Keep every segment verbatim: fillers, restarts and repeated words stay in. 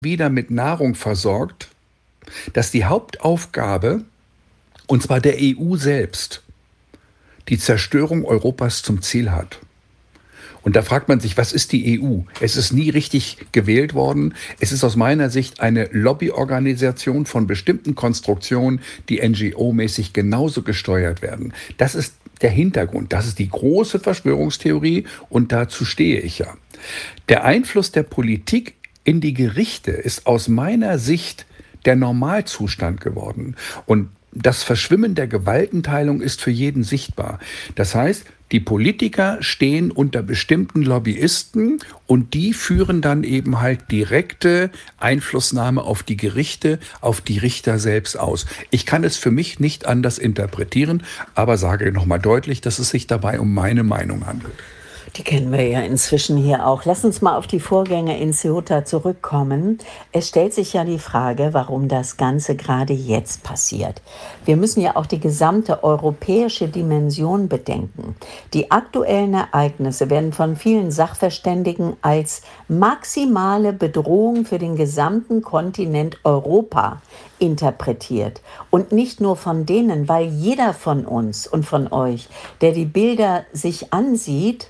wieder mit Nahrung versorgt, dass die Hauptaufgabe, und zwar der E U selbst, die Zerstörung Europas zum Ziel hat. Und da fragt man sich, was ist die E U? Es ist nie richtig gewählt worden. Es ist aus meiner Sicht eine Lobbyorganisation von bestimmten Konstruktionen, die N G O-mäßig genauso gesteuert werden. Das ist der Hintergrund. Das ist die große Verschwörungstheorie und dazu stehe ich ja. Der Einfluss der Politik in die Gerichte ist aus meiner Sicht der Normalzustand geworden. Und das Verschwimmen der Gewaltenteilung ist für jeden sichtbar. Das heißt, die Politiker stehen unter bestimmten Lobbyisten und die führen dann eben halt direkte Einflussnahme auf die Gerichte, auf die Richter selbst aus. Ich kann es für mich nicht anders interpretieren, aber sage nochmal deutlich, dass es sich dabei um meine Meinung handelt. Die kennen wir ja inzwischen hier auch. Lass uns mal auf die Vorgänge in Ceuta zurückkommen. Es stellt sich ja die Frage, warum das Ganze gerade jetzt passiert. Wir müssen ja auch die gesamte europäische Dimension bedenken. Die aktuellen Ereignisse werden von vielen Sachverständigen als maximale Bedrohung für den gesamten Kontinent Europa interpretiert. Und nicht nur von denen, weil jeder von uns und von euch, der die Bilder sich ansieht,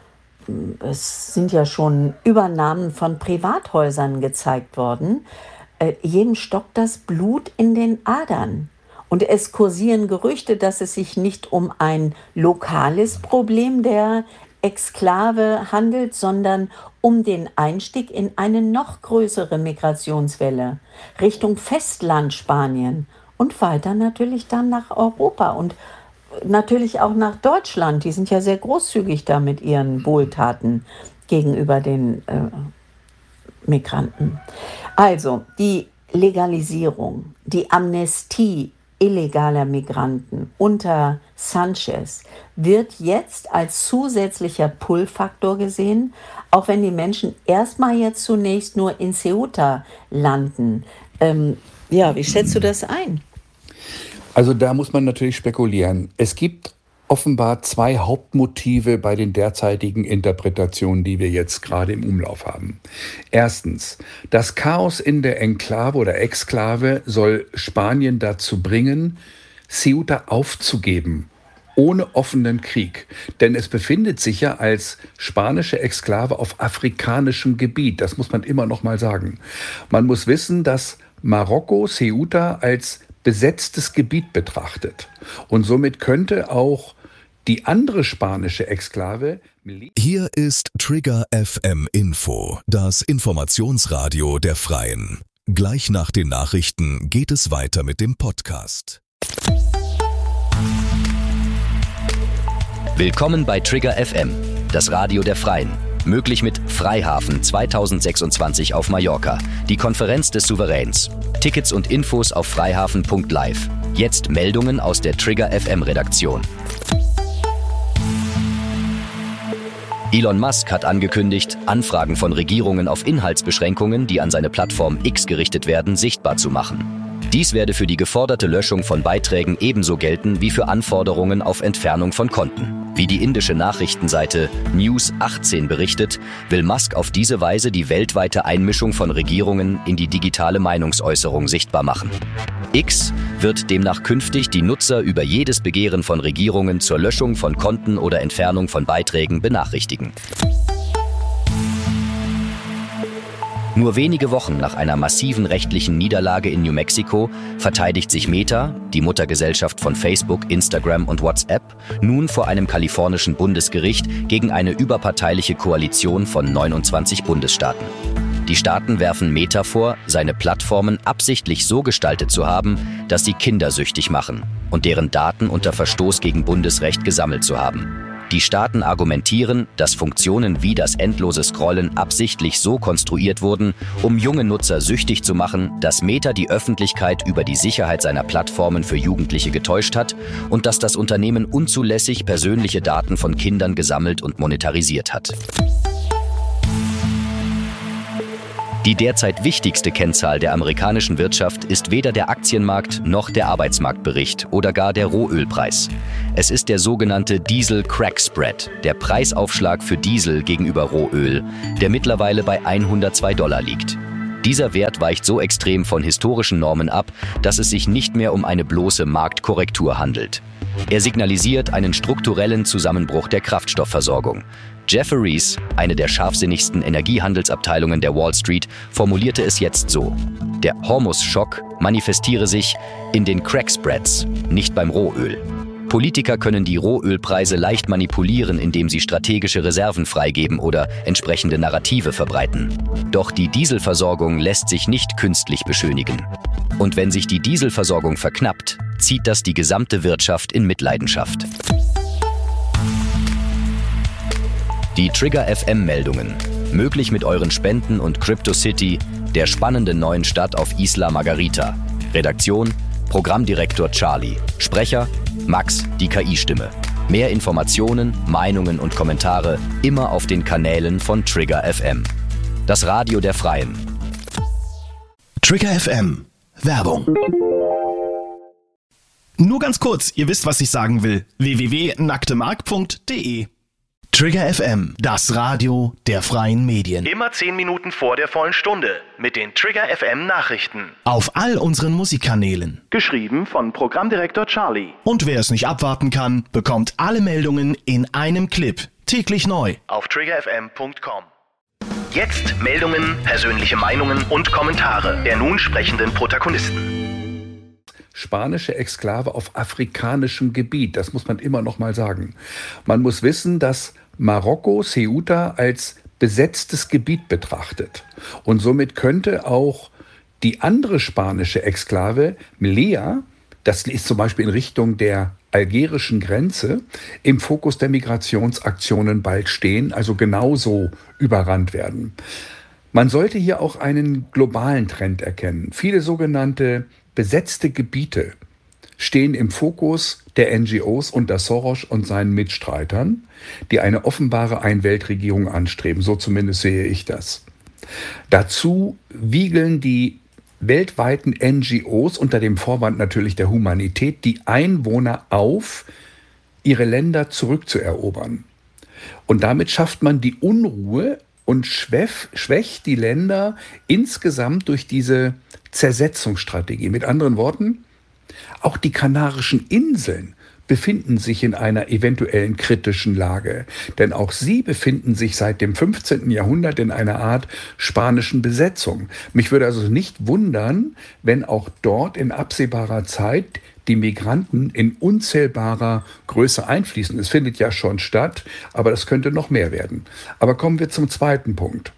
es sind ja schon Übernahmen von Privathäusern gezeigt worden, äh, jedem stockt das Blut in den Adern. Und es kursieren Gerüchte, dass es sich nicht um ein lokales Problem der Exklave handelt, sondern um den Einstieg in eine noch größere Migrationswelle Richtung Festland Spanien und weiter natürlich dann nach Europa und natürlich auch nach Deutschland. Die sind ja sehr großzügig da mit ihren Wohltaten gegenüber den äh, Migranten. Also die Legalisierung, die Amnestie illegaler Migranten unter Sanchez wird jetzt als zusätzlicher Pull-Faktor gesehen, auch wenn die Menschen erstmal jetzt zunächst nur in Ceuta landen. Ähm, ja, wie schätzt du das ein? Also da muss man natürlich spekulieren. Es gibt offenbar zwei Hauptmotive bei den derzeitigen Interpretationen, die wir jetzt gerade im Umlauf haben. Erstens, das Chaos in der Enklave oder Exklave soll Spanien dazu bringen, Ceuta aufzugeben, ohne offenen Krieg. Denn es befindet sich ja als spanische Exklave auf afrikanischem Gebiet. Das muss man immer noch mal sagen. Man muss wissen, dass Marokko Ceuta als besetztes Gebiet betrachtet. Und somit könnte auch die andere spanische Exklave... Hier ist Trigger F M Info, das Informationsradio der Freien. Gleich nach den Nachrichten geht es weiter mit dem Podcast. Willkommen bei Trigger F M, das Radio der Freien. Möglich mit Freihafen zweitausendsechsundzwanzig auf Mallorca, die Konferenz des Souveräns. Tickets und Infos auf freihafen punkt live. Jetzt Meldungen aus der Trigger F M-Redaktion. Elon Musk hat angekündigt, Anfragen von Regierungen auf Inhaltsbeschränkungen, die an seine Plattform X gerichtet werden, sichtbar zu machen. Dies werde für die geforderte Löschung von Beiträgen ebenso gelten wie für Anforderungen auf Entfernung von Konten. Wie die indische Nachrichtenseite News achtzehn berichtet, will Musk auf diese Weise die weltweite Einmischung von Regierungen in die digitale Meinungsäußerung sichtbar machen. X wird demnach künftig die Nutzer über jedes Begehren von Regierungen zur Löschung von Konten oder Entfernung von Beiträgen benachrichtigen. Nur wenige Wochen nach einer massiven rechtlichen Niederlage in New Mexico verteidigt sich Meta, die Muttergesellschaft von Facebook, Instagram und WhatsApp, nun vor einem kalifornischen Bundesgericht gegen eine überparteiliche Koalition von neunundzwanzig Bundesstaaten. Die Staaten werfen Meta vor, seine Plattformen absichtlich so gestaltet zu haben, dass sie kindersüchtig machen und deren Daten unter Verstoß gegen Bundesrecht gesammelt zu haben. Die Staaten argumentieren, dass Funktionen wie das endlose Scrollen absichtlich so konstruiert wurden, um junge Nutzer süchtig zu machen, dass Meta die Öffentlichkeit über die Sicherheit seiner Plattformen für Jugendliche getäuscht hat und dass das Unternehmen unzulässig persönliche Daten von Kindern gesammelt und monetarisiert hat. Die derzeit wichtigste Kennzahl der amerikanischen Wirtschaft ist weder der Aktienmarkt noch der Arbeitsmarktbericht oder gar der Rohölpreis. Es ist der sogenannte Diesel Crack Spread, der Preisaufschlag für Diesel gegenüber Rohöl, der mittlerweile bei hundertzwei Dollar liegt. Dieser Wert weicht so extrem von historischen Normen ab, dass es sich nicht mehr um eine bloße Marktkorrektur handelt. Er signalisiert einen strukturellen Zusammenbruch der Kraftstoffversorgung. Jefferies, eine der scharfsinnigsten Energiehandelsabteilungen der Wall Street, formulierte es jetzt so: Der Hormuz-Schock manifestiere sich in den Crack-Spreads, nicht beim Rohöl. Politiker können die Rohölpreise leicht manipulieren, indem sie strategische Reserven freigeben oder entsprechende Narrative verbreiten. Doch die Dieselversorgung lässt sich nicht künstlich beschönigen. Und wenn sich die Dieselversorgung verknappt, zieht das die gesamte Wirtschaft in Mitleidenschaft. Die Trigger F M-Meldungen. Möglich mit euren Spenden und CryptoCity, der spannenden neuen Stadt auf Isla Margarita. Redaktion: Programmdirektor Charlie. Sprecher: Max, die K I-Stimme. Mehr Informationen, Meinungen und Kommentare immer auf den Kanälen von Trigger F M. Das Radio der Freien. Trigger F M. Werbung. Nur ganz kurz, ihr wisst, was ich sagen will. w w w punkt nacktemark punkt de. Trigger F M, das Radio der freien Medien. Immer zehn Minuten vor der vollen Stunde mit den Trigger F M Nachrichten. Auf all unseren Musikkanälen. Geschrieben von Programmdirektor Charlie. Und wer es nicht abwarten kann, bekommt alle Meldungen in einem Clip. Täglich neu. Auf trigger f m punkt com. Jetzt Meldungen, persönliche Meinungen und Kommentare der nun sprechenden Protagonisten. Spanische Exklave auf afrikanischem Gebiet, das muss man immer noch mal sagen. Man muss wissen, dass Marokko Ceuta als besetztes Gebiet betrachtet. Und somit könnte auch die andere spanische Exklave, Melilla, das ist zum Beispiel in Richtung der algerischen Grenze, im Fokus der Migrationsaktionen bald stehen, also genauso überrannt werden. Man sollte hier auch einen globalen Trend erkennen. Viele sogenannte besetzte Gebiete stehen im Fokus der N G Os unter Soros und seinen Mitstreitern, die eine offenbare Einweltregierung anstreben. So zumindest sehe ich das. Dazu wiegeln die weltweiten N G Os unter dem Vorwand natürlich der Humanität die Einwohner auf, ihre Länder zurückzuerobern. Und damit schafft man die Unruhe und schwächt die Länder insgesamt durch diese Zersetzungsstrategie. Mit anderen Worten, auch die Kanarischen Inseln befinden sich in einer eventuellen kritischen Lage. Denn auch sie befinden sich seit dem fünfzehnten Jahrhundert in einer Art spanischen Besetzung. Mich würde also nicht wundern, wenn auch dort in absehbarer Zeit die Migranten in unzählbarer Größe einfließen. Es findet ja schon statt, aber das könnte noch mehr werden. Aber kommen wir zum zweiten Punkt.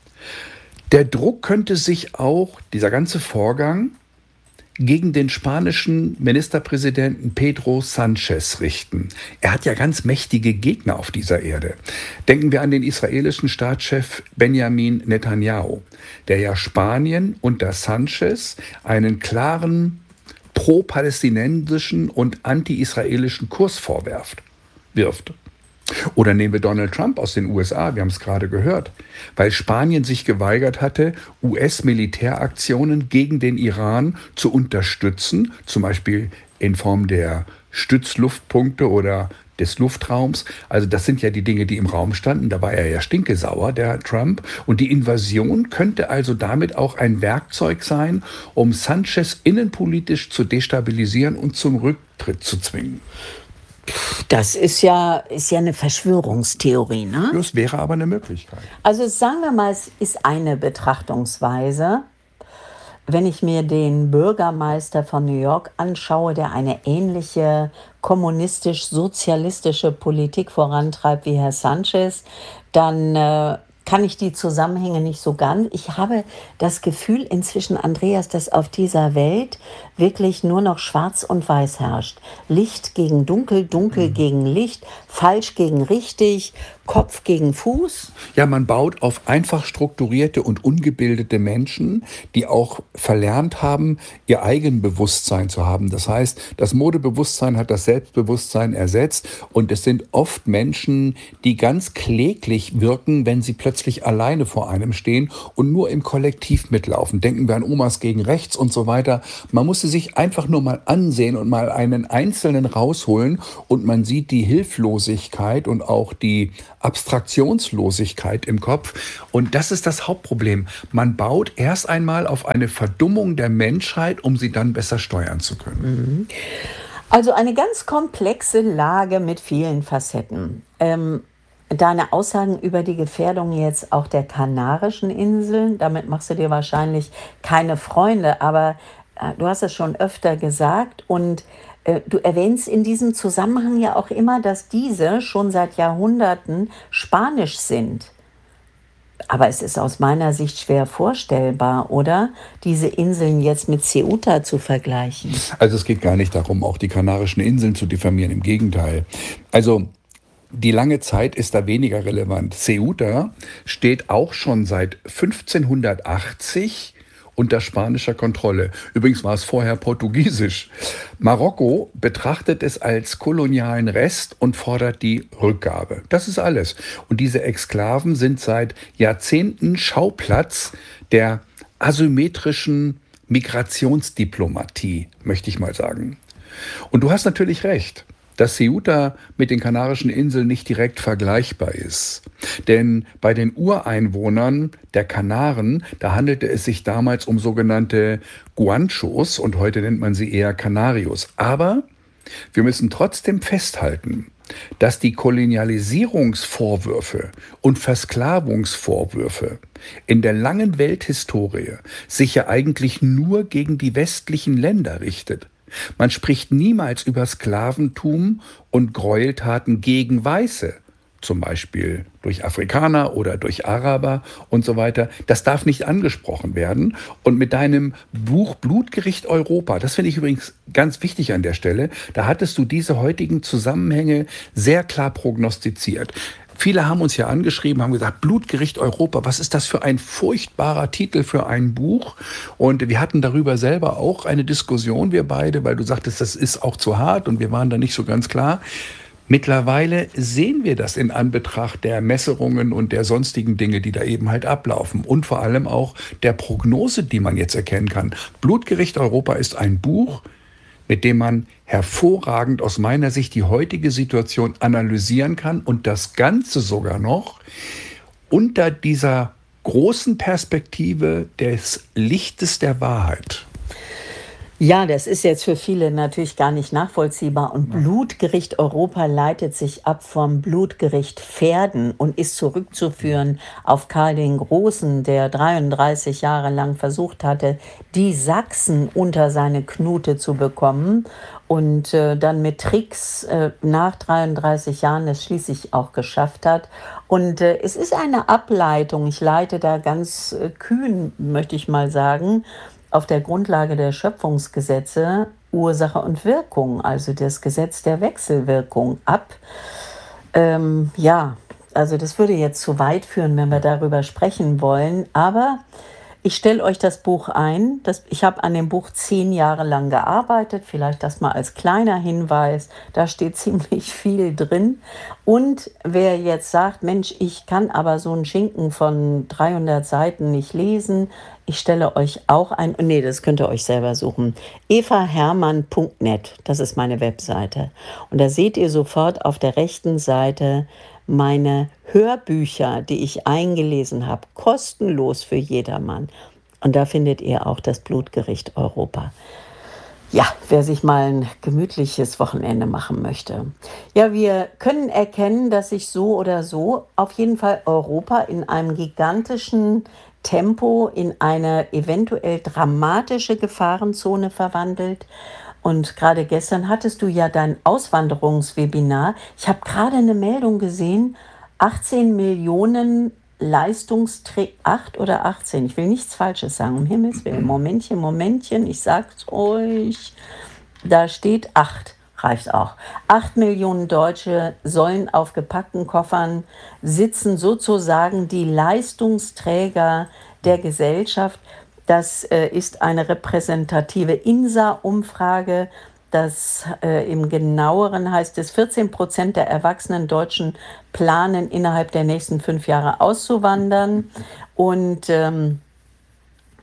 Der Druck könnte sich auch, dieser ganze Vorgang, gegen den spanischen Ministerpräsidenten Pedro Sánchez richten. Er hat ja ganz mächtige Gegner auf dieser Erde. Denken wir an den israelischen Staatschef Benjamin Netanyahu, der ja Spanien unter Sánchez einen klaren pro-palästinensischen und anti-israelischen Kurs vorwirft. Wirft. Oder nehmen wir Donald Trump aus den U S A, wir haben es gerade gehört, weil Spanien sich geweigert hatte, U S-Militäraktionen gegen den Iran zu unterstützen, zum Beispiel in Form der Stützluftpunkte oder des Luftraums. Also das sind ja die Dinge, die im Raum standen. Da war er ja stinkesauer, der Trump. Und die Invasion könnte also damit auch ein Werkzeug sein, um Sánchez innenpolitisch zu destabilisieren und zum Rücktritt zu zwingen. Das ist ja, ist ja eine Verschwörungstheorie, ne? Das wäre aber eine Möglichkeit. Also sagen wir mal, es ist eine Betrachtungsweise. Wenn ich mir den Bürgermeister von New York anschaue, der eine ähnliche kommunistisch-sozialistische Politik vorantreibt wie Herr Sánchez, dann äh, kann ich die Zusammenhänge nicht so ganz. Ich habe das Gefühl inzwischen, Andreas, dass auf dieser Welt wirklich nur noch Schwarz und Weiß herrscht. Licht gegen Dunkel, Dunkel mhm. gegen Licht, falsch gegen richtig, Kopf gegen Fuß. Ja, man baut auf einfach strukturierte und ungebildete Menschen, die auch verlernt haben, ihr Eigenbewusstsein zu haben. Das heißt, das Modebewusstsein hat das Selbstbewusstsein ersetzt und es sind oft Menschen, die ganz kläglich wirken, wenn sie plötzlich alleine vor einem stehen und nur im Kollektiv mitlaufen. Denken wir an Omas gegen Rechts und so weiter. Man muss sie sich einfach nur mal ansehen und mal einen Einzelnen rausholen und man sieht die Hilflosigkeit und auch die Abstraktionslosigkeit im Kopf. Und das ist das Hauptproblem. Man baut erst einmal auf eine Verdummung der Menschheit, um sie dann besser steuern zu können. Also eine ganz komplexe Lage mit vielen Facetten. Ähm, deine Aussagen über die Gefährdung jetzt auch der Kanarischen Inseln, damit machst du dir wahrscheinlich keine Freunde, aber äh, du hast es schon öfter gesagt und äh, du erwähnst in diesem Zusammenhang ja auch immer, dass diese schon seit Jahrhunderten spanisch sind. Aber es ist aus meiner Sicht schwer vorstellbar, oder? Diese Inseln jetzt mit Ceuta zu vergleichen. Also es geht gar nicht darum, auch die Kanarischen Inseln zu diffamieren, im Gegenteil. Also die lange Zeit ist da weniger relevant. Ceuta steht auch schon seit fünfzehnhundertachtzig unter spanischer Kontrolle. Übrigens war es vorher portugiesisch. Marokko betrachtet es als kolonialen Rest und fordert die Rückgabe. Das ist alles. Und diese Exklaven sind seit Jahrzehnten Schauplatz der asymmetrischen Migrationsdiplomatie, möchte ich mal sagen. Und du hast natürlich recht, dass Ceuta mit den Kanarischen Inseln nicht direkt vergleichbar ist. Denn bei den Ureinwohnern der Kanaren, da handelte es sich damals um sogenannte Guanchos und heute nennt man sie eher Canarios. Aber wir müssen trotzdem festhalten, dass die Kolonialisierungsvorwürfe und Versklavungsvorwürfe in der langen Welthistorie sich ja eigentlich nur gegen die westlichen Länder richtet. Man spricht niemals über Sklaventum und Gräueltaten gegen Weiße, zum Beispiel durch Afrikaner oder durch Araber und so weiter. Das darf nicht angesprochen werden. Und mit deinem Buch Blutgericht Europa, das finde ich übrigens ganz wichtig an der Stelle, da hattest du diese heutigen Zusammenhänge sehr klar prognostiziert. Viele haben uns ja angeschrieben, haben gesagt, Blutgericht Europa, was ist das für ein furchtbarer Titel für ein Buch? Und wir hatten darüber selber auch eine Diskussion, wir beide, weil du sagtest, das ist auch zu hart und wir waren da nicht so ganz klar. Mittlerweile sehen wir das in Anbetracht der Messerungen und der sonstigen Dinge, die da eben halt ablaufen. Und vor allem auch der Prognose, die man jetzt erkennen kann. Blutgericht Europa ist ein Buch, mit dem man hervorragend aus meiner Sicht die heutige Situation analysieren kann und das Ganze sogar noch unter dieser großen Perspektive des Lichtes der Wahrheit. Ja, das ist jetzt für viele natürlich gar nicht nachvollziehbar. Und Blutgericht Europa leitet sich ab vom Blutgericht Verden und ist zurückzuführen auf Karl den Großen, der dreiunddreißig Jahre lang versucht hatte, die Sachsen unter seine Knute zu bekommen und äh, dann mit Tricks äh, nach dreiunddreißig Jahren es schließlich auch geschafft hat. Und äh, es ist eine Ableitung, ich leite da ganz äh, kühn, möchte ich mal sagen, auf der Grundlage der Schöpfungsgesetze Ursache und Wirkung, also das Gesetz der Wechselwirkung ab. Ähm, ja, also das würde jetzt zu weit führen, wenn wir darüber sprechen wollen, aber ich stelle euch das Buch ein. Das, ich habe an dem Buch zehn Jahre lang gearbeitet, vielleicht das mal als kleiner Hinweis. Da steht ziemlich viel drin. Und wer jetzt sagt, Mensch, ich kann aber so einen Schinken von dreihundert Seiten nicht lesen, ich stelle euch auch ein, nee, das könnt ihr euch selber suchen, eva hermann punkt net, das ist meine Webseite. Und da seht ihr sofort auf der rechten Seite meine Hörbücher, die ich eingelesen habe, kostenlos für jedermann. Und da findet ihr auch das Blutgericht Europa. Ja, wer sich mal ein gemütliches Wochenende machen möchte. Ja, wir können erkennen, dass sich so oder so auf jeden Fall Europa in einem gigantischen Tempo in eine eventuell dramatische Gefahrenzone verwandelt. Und gerade gestern hattest du ja dein Auswanderungswebinar. Ich habe gerade eine Meldung gesehen, achtzehn Millionen Leistungsträger, acht oder achtzehn, ich will nichts Falsches sagen, um Himmels Willen, Momentchen, Momentchen, ich sag's euch, da steht acht, reicht auch. Acht Millionen Deutsche sollen auf gepackten Koffern sitzen, sozusagen die Leistungsträger der Gesellschaft. Das äh, ist eine repräsentative INSA-Umfrage. Das äh, im Genaueren heißt es, vierzehn Prozent der erwachsenen Deutschen planen, innerhalb der nächsten fünf Jahre auszuwandern. Und ähm,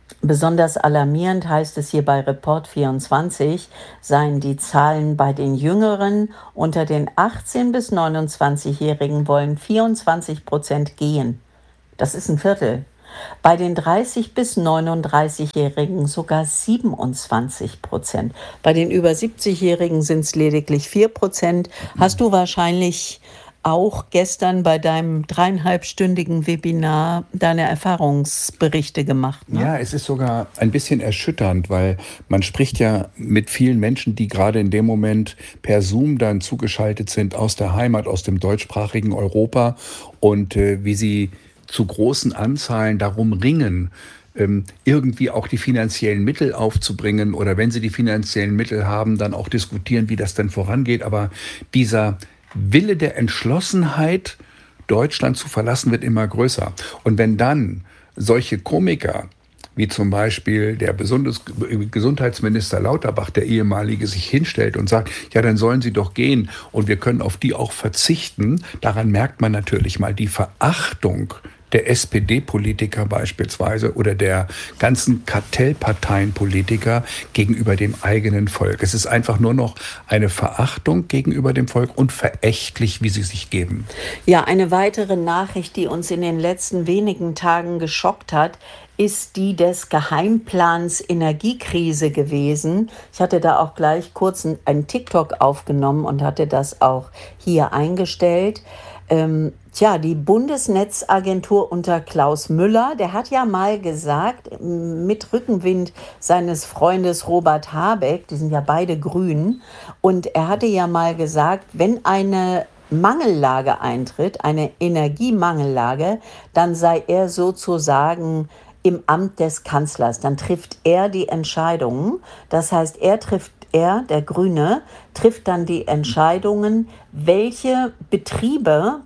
Besonders alarmierend, heißt es hier bei Report vierundzwanzig, seien die Zahlen bei den Jüngeren. Unter den achtzehn- bis neunundzwanzigjährigen wollen vierundzwanzig Prozent gehen. Das ist ein Viertel. Bei den dreißig- bis neununddreißigjährigen sogar siebenundzwanzig Prozent. Bei den über siebzigjährigen sind es lediglich vier Prozent. Hast du wahrscheinlich auch gestern bei deinem dreieinhalbstündigen Webinar deine Erfahrungsberichte gemacht, ne? Ja, es ist sogar ein bisschen erschütternd, weil man spricht ja mit vielen Menschen, die gerade in dem Moment per Zoom dann zugeschaltet sind aus der Heimat, aus dem deutschsprachigen Europa und äh, wie sie zu großen Anzahlen darum ringen, ähm, irgendwie auch die finanziellen Mittel aufzubringen oder wenn sie die finanziellen Mittel haben, dann auch diskutieren, wie das denn vorangeht. Aber dieser Wille der Entschlossenheit, Deutschland zu verlassen, wird immer größer. Und wenn dann solche Komiker, wie zum Beispiel der Besundes- Gesundheitsminister Lauterbach, der ehemalige, sich hinstellt und sagt, ja, dann sollen sie doch gehen und wir können auf die auch verzichten, daran merkt man natürlich mal die Verachtung der S P D-Politiker beispielsweise oder der ganzen Kartellparteienpolitiker gegenüber dem eigenen Volk. Es ist einfach nur noch eine Verachtung gegenüber dem Volk und verächtlich, wie sie sich geben. Ja, eine weitere Nachricht, die uns in den letzten wenigen Tagen geschockt hat, ist die des Geheimplans Energiekrise gewesen. Ich hatte da auch gleich kurz einen TikTok aufgenommen und hatte das auch hier eingestellt. Ähm, tja, die Bundesnetzagentur unter Klaus Müller, der hat ja mal gesagt, mit Rückenwind seines Freundes Robert Habeck, die sind ja beide grün, und er hatte ja mal gesagt, wenn eine Mangellage eintritt, eine Energiemangellage, dann sei er sozusagen im Amt des Kanzlers. Dann trifft er die Entscheidungen. Das heißt, er trifft Er, der Grüne, trifft dann die Entscheidungen, welche Betriebe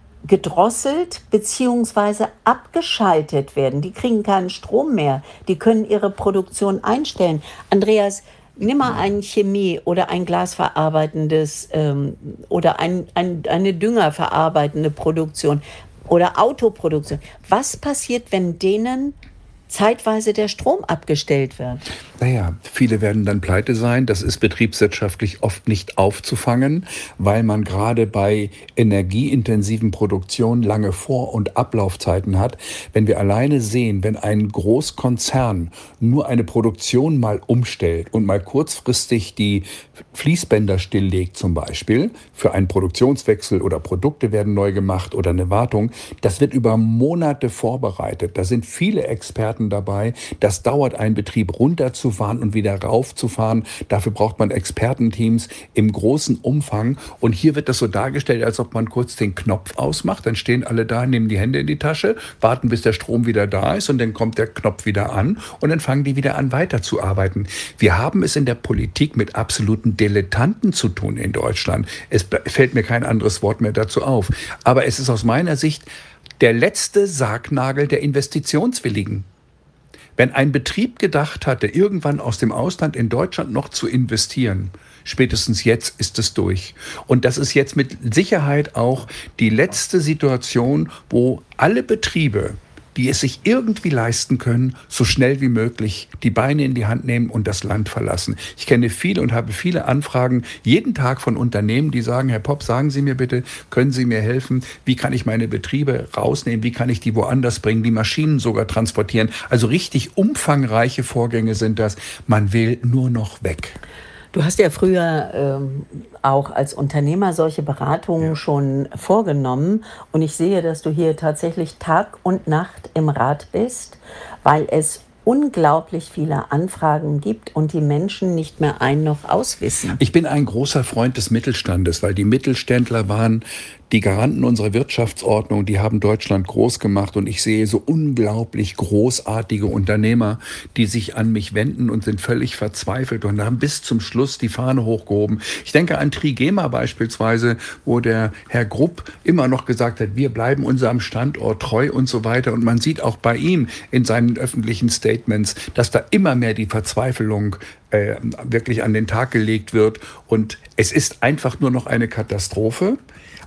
gedrosselt bzw. abgeschaltet werden. Die kriegen keinen Strom mehr. Die können ihre Produktion einstellen. Andreas, nimm mal ein Chemie- oder ein glasverarbeitendes ähm, oder ein, ein, eine düngerverarbeitende Produktion oder Autoproduktion. Was passiert, wenn denen zeitweise der Strom abgestellt wird? Naja, viele werden dann pleite sein. Das ist betriebswirtschaftlich oft nicht aufzufangen, weil man gerade bei energieintensiven Produktionen lange Vor- und Ablaufzeiten hat. Wenn wir alleine sehen, wenn ein Großkonzern nur eine Produktion mal umstellt und mal kurzfristig die Fließbänder stilllegt zum Beispiel, für einen Produktionswechsel oder Produkte werden neu gemacht oder eine Wartung, das wird über Monate vorbereitet. Da sind viele Experten dabei. Das dauert, einen Betrieb runterzufahren und wieder raufzufahren. Dafür braucht man Expertenteams im großen Umfang. Und hier wird das so dargestellt, als ob man kurz den Knopf ausmacht. Dann stehen alle da, nehmen die Hände in die Tasche, warten, bis der Strom wieder da ist und dann kommt der Knopf wieder an und dann fangen die wieder an, weiterzuarbeiten. Wir haben es in der Politik mit absoluten Dilettanten zu tun in Deutschland. Es fällt mir kein anderes Wort mehr dazu auf. Aber es ist aus meiner Sicht der letzte Sargnagel der Investitionswilligen. Wenn ein Betrieb gedacht hatte, irgendwann aus dem Ausland in Deutschland noch zu investieren, spätestens jetzt ist es durch. Und das ist jetzt mit Sicherheit auch die letzte Situation, wo alle Betriebe, die es sich irgendwie leisten können, so schnell wie möglich die Beine in die Hand nehmen und das Land verlassen. Ich kenne viele und habe viele Anfragen jeden Tag von Unternehmen, die sagen, Herr Popp, sagen Sie mir bitte, können Sie mir helfen? Wie kann ich meine Betriebe rausnehmen? Wie kann ich die woanders bringen? Die Maschinen sogar transportieren. Also richtig umfangreiche Vorgänge sind das. Man will nur noch weg. Du hast ja früher ähm, auch als Unternehmer solche Beratungen ja. schon vorgenommen. Und ich sehe, dass du hier tatsächlich Tag und Nacht im Rat bist, weil es unglaublich viele Anfragen gibt und die Menschen nicht mehr ein noch auswissen. Ich bin ein großer Freund des Mittelstandes, weil die Mittelständler waren die Garanten unserer Wirtschaftsordnung, die haben Deutschland groß gemacht und ich sehe so unglaublich großartige Unternehmer, die sich an mich wenden und sind völlig verzweifelt und haben bis zum Schluss die Fahne hochgehoben. Ich denke an Trigema beispielsweise, wo der Herr Grupp immer noch gesagt hat, wir bleiben unserem Standort treu und so weiter. Und man sieht auch bei ihm in seinen öffentlichen Statements, dass da immer mehr die Verzweiflung äh, wirklich an den Tag gelegt wird. Und es ist einfach nur noch eine Katastrophe.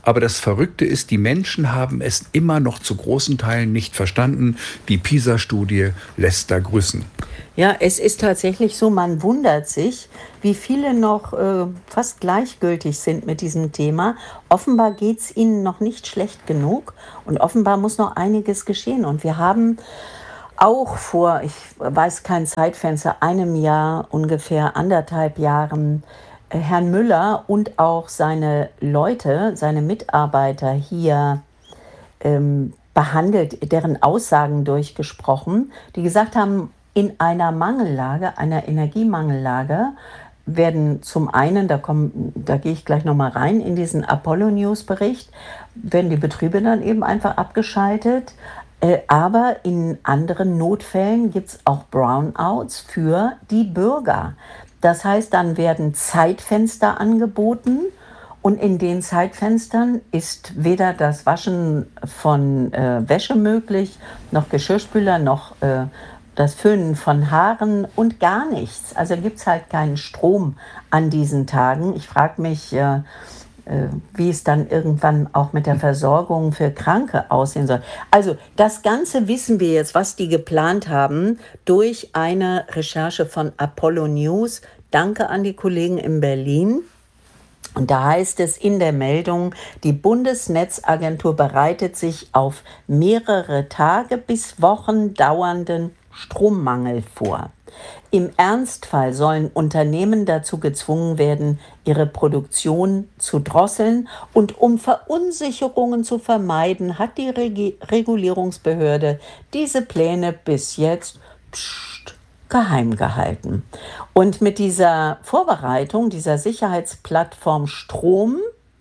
Aber das Verrückte ist, die Menschen haben es immer noch zu großen Teilen nicht verstanden. Die PISA-Studie lässt da grüßen. Ja, es ist tatsächlich so, man wundert sich, wie viele noch äh, fast gleichgültig sind mit diesem Thema. Offenbar geht es ihnen noch nicht schlecht genug und offenbar muss noch einiges geschehen. Und wir haben auch vor, ich weiß kein Zeitfenster, einem Jahr, ungefähr anderthalb Jahren, äh, Herrn Müller und auch seine Leute, seine Mitarbeiter hier ähm, behandelt, deren Aussagen durchgesprochen, die gesagt haben, in einer Mangellage, einer Energiemangellage, werden zum einen, da, kommen, da gehe ich gleich nochmal rein, in diesen Apollo-News-Bericht, werden die Betriebe dann eben einfach abgeschaltet. Äh, aber in anderen Notfällen gibt es auch Brownouts für die Bürger. Das heißt, dann werden Zeitfenster angeboten und in den Zeitfenstern ist weder das Waschen von äh, Wäsche möglich, noch Geschirrspüler, noch äh, das Föhnen von Haaren und gar nichts. Also gibt es halt keinen Strom an diesen Tagen. Ich frage mich, äh, äh, wie es dann irgendwann auch mit der Versorgung für Kranke aussehen soll. Also das Ganze wissen wir jetzt, was die geplant haben, durch eine Recherche von Apollo News. Danke an die Kollegen in Berlin. Und da heißt es in der Meldung, die Bundesnetzagentur bereitet sich auf mehrere Tage bis Wochen dauernden Strommangel vor. Im Ernstfall sollen Unternehmen dazu gezwungen werden, ihre Produktion zu drosseln. Und um Verunsicherungen zu vermeiden, hat die Reg- Regulierungsbehörde diese Pläne bis jetzt pst, geheim gehalten. Und mit dieser Vorbereitung, dieser Sicherheitsplattform Strom,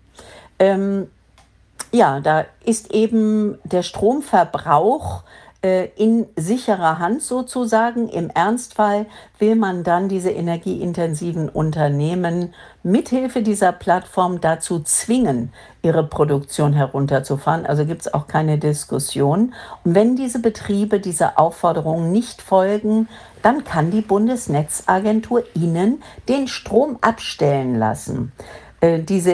ähm, ja, da ist eben der Stromverbrauch in sicherer Hand sozusagen. Im Ernstfall will man dann diese energieintensiven Unternehmen mithilfe dieser Plattform dazu zwingen, ihre Produktion herunterzufahren. Also gibt es auch keine Diskussion. Und wenn diese Betriebe dieser Aufforderung nicht folgen, dann kann die Bundesnetzagentur ihnen den Strom abstellen lassen. Diese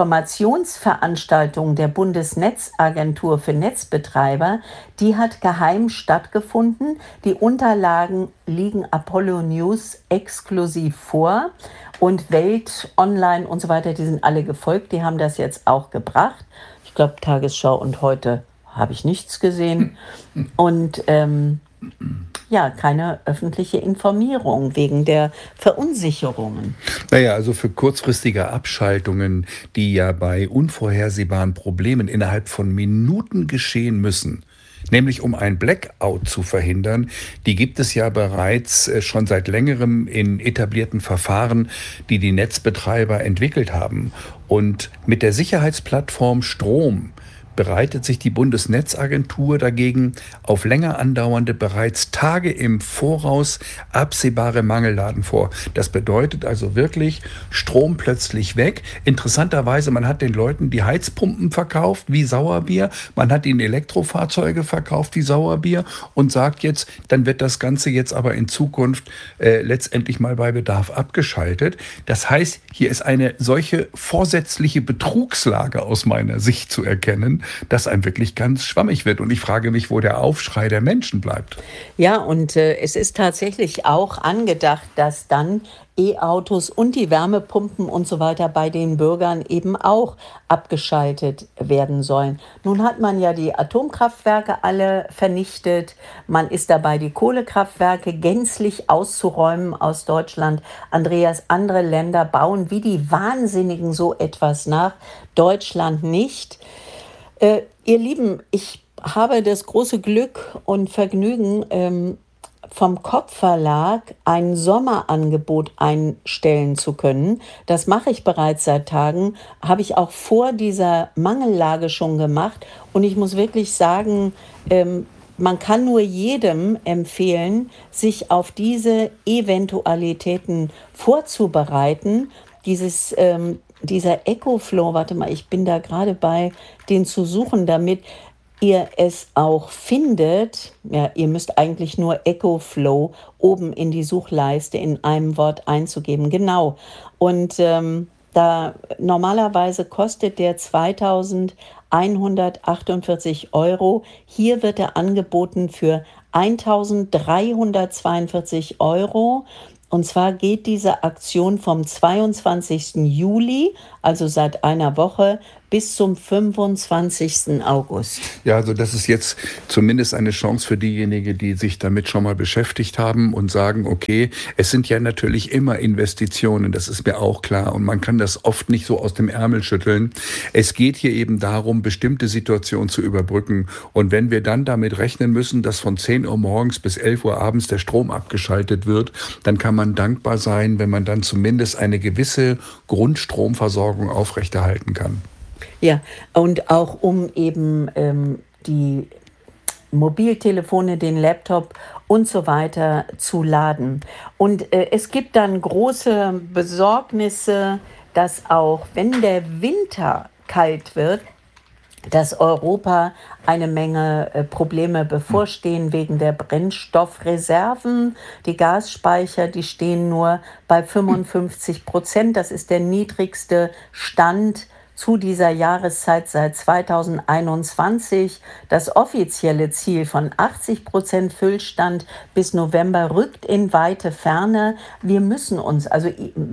Informationsveranstaltung der Bundesnetzagentur für Netzbetreiber, die hat geheim stattgefunden. Die Unterlagen liegen Apollo News exklusiv vor und Welt Online und so weiter, die sind alle gefolgt, die haben das jetzt auch gebracht. Ich glaube, Tagesschau und Heute habe ich nichts gesehen. Und ähm, ja, keine öffentliche Informierung wegen der Verunsicherungen. Naja, also für kurzfristige Abschaltungen, die ja bei unvorhersehbaren Problemen innerhalb von Minuten geschehen müssen, nämlich um ein Blackout zu verhindern, die gibt es ja bereits schon seit längerem in etablierten Verfahren, die die Netzbetreiber entwickelt haben. Und mit der Sicherheitsplattform Strom bereitet sich die Bundesnetzagentur dagegen auf länger andauernde, bereits Tage im Voraus absehbare Mangellagen vor. Das bedeutet also wirklich Strom plötzlich weg. Interessanterweise, man hat den Leuten die Heizpumpen verkauft wie Sauerbier, man hat ihnen Elektrofahrzeuge verkauft wie Sauerbier und sagt jetzt, dann wird das Ganze jetzt aber in Zukunft äh, letztendlich mal bei Bedarf abgeschaltet. Das heißt, hier ist eine solche vorsätzliche Betrugslage aus meiner Sicht zu erkennen, dass einem wirklich ganz schwammig wird. Und ich frage mich, wo der Aufschrei der Menschen bleibt. Ja, und äh, es ist tatsächlich auch angedacht, dass dann E-Autos und die Wärmepumpen und so weiter bei den Bürgern eben auch abgeschaltet werden sollen. Nun hat man ja die Atomkraftwerke alle vernichtet. Man ist dabei, die Kohlekraftwerke gänzlich auszuräumen aus Deutschland. Andreas, andere Länder bauen wie die Wahnsinnigen so etwas nach. Deutschland nicht. Äh, ihr Lieben, ich habe das große Glück und Vergnügen, ähm, vom Kopf Verlag ein Sommerangebot einstellen zu können. Das mache ich bereits seit Tagen, habe ich auch vor dieser Mangellage schon gemacht. Und ich muss wirklich sagen, ähm, man kann nur jedem empfehlen, sich auf diese Eventualitäten vorzubereiten. Dieses ähm, Dieser EcoFlow, warte mal, ich bin da gerade bei, den zu suchen, damit ihr es auch findet. Ja, ihr müsst eigentlich nur EcoFlow oben in die Suchleiste in einem Wort einzugeben. Genau. Und ähm, Da normalerweise kostet der zweitausendeinhundertachtundvierzig Euro. Hier wird er angeboten für eintausenddreihundertzweiundvierzig Euro. Und zwar geht diese Aktion vom zweiundzwanzigsten Juli, also seit einer Woche, bis zum fünfundzwanzigsten August. Ja, also das ist jetzt zumindest eine Chance für diejenigen, die sich damit schon mal beschäftigt haben und sagen, okay, es sind ja natürlich immer Investitionen, das ist mir auch klar. Und man kann das oft nicht so aus dem Ärmel schütteln. Es geht hier eben darum, bestimmte Situationen zu überbrücken. Und wenn wir dann damit rechnen müssen, dass von zehn Uhr morgens bis elf Uhr abends der Strom abgeschaltet wird, dann kann man dankbar sein, wenn man dann zumindest eine gewisse Grundstromversorgung aufrechterhalten kann. Ja, und auch um eben ähm, die Mobiltelefone, den Laptop und so weiter zu laden. Und äh, es gibt dann große Besorgnisse, dass auch wenn der Winter kalt wird, dass Europa eine Menge äh, Probleme bevorstehen wegen der Brennstoffreserven. Die Gasspeicher, die stehen nur bei fünfundfünfzig Prozent. Das ist der niedrigste Stand zu dieser Jahreszeit seit zweitausendeinundzwanzig. Das offizielle Ziel von achtzig Prozent Füllstand bis November rückt in weite Ferne. Wir müssen uns, also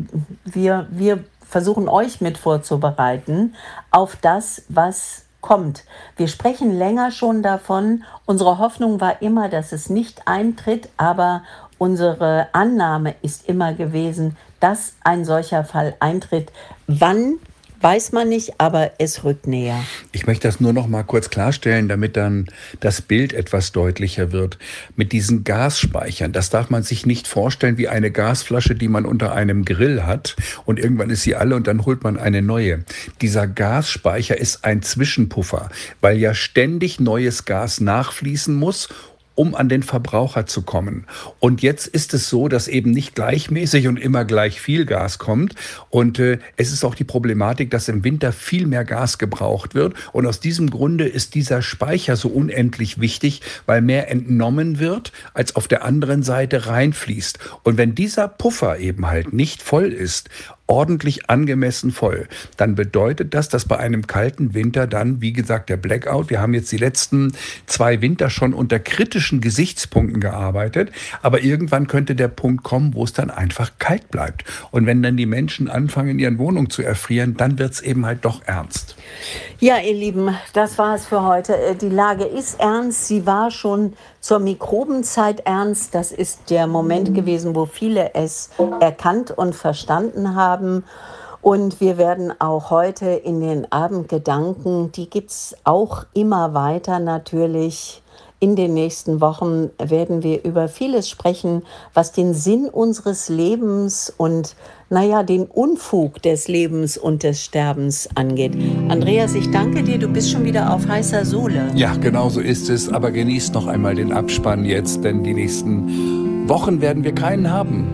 wir, wir versuchen euch mit vorzubereiten auf das, was kommt. Wir sprechen länger schon davon. Unsere Hoffnung war immer, dass es nicht eintritt, aber unsere Annahme ist immer gewesen, dass ein solcher Fall eintritt. Wann? Weiß man nicht, aber es rückt näher. Ich möchte das nur noch mal kurz klarstellen, damit dann das Bild etwas deutlicher wird. Mit diesen Gasspeichern, das darf man sich nicht vorstellen wie eine Gasflasche, die man unter einem Grill hat und irgendwann ist sie alle und dann holt man eine neue. Dieser Gasspeicher ist ein Zwischenpuffer, weil ja ständig neues Gas nachfließen muss, um an den Verbraucher zu kommen. Und jetzt ist es so, dass eben nicht gleichmäßig und immer gleich viel Gas kommt. Und äh, es ist auch die Problematik, dass im Winter viel mehr Gas gebraucht wird. Und aus diesem Grunde ist dieser Speicher so unendlich wichtig, weil mehr entnommen wird, als auf der anderen Seite reinfließt. Und wenn dieser Puffer eben halt nicht voll ist, ordentlich angemessen voll, dann bedeutet das, dass bei einem kalten Winter dann, wie gesagt, der Blackout, wir haben jetzt die letzten zwei Winter schon unter kritischen Gesichtspunkten gearbeitet, aber irgendwann könnte der Punkt kommen, wo es dann einfach kalt bleibt. Und wenn dann die Menschen anfangen, in ihren Wohnungen zu erfrieren, dann wird es eben halt doch ernst. Ja, ihr Lieben, das war es für heute. Die Lage ist ernst. Sie war schon zur Mikrobenzeit ernst. Das ist der Moment gewesen, wo viele es erkannt und verstanden haben. Und wir werden auch heute in den Abendgedanken, die gibt es auch immer weiter natürlich. In den nächsten Wochen werden wir über vieles sprechen, was den Sinn unseres Lebens und, naja, den Unfug des Lebens und des Sterbens angeht. Andreas, ich danke dir, du bist schon wieder auf heißer Sohle. Ja, genau so ist es, aber genießt noch einmal den Abspann jetzt, denn die nächsten Wochen werden wir keinen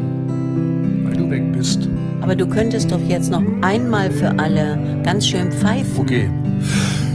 haben, weil du weg bist. Aber du könntest doch jetzt noch einmal für alle ganz schön pfeifen. Okay.